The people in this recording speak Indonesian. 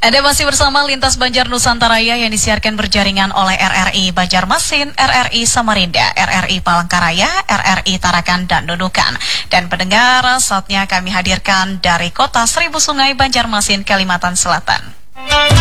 Anda masih bersama Lintas Banjar Nusantara yang disiarkan berjaringan oleh RRI Banjarmasin, RRI Samarinda, RRI Palangkaraya, RRI Tarakan dan Nunukan. Dan pendengar, saatnya kami hadirkan dari Kota Seribu Sungai, Banjarmasin, Kalimantan Selatan.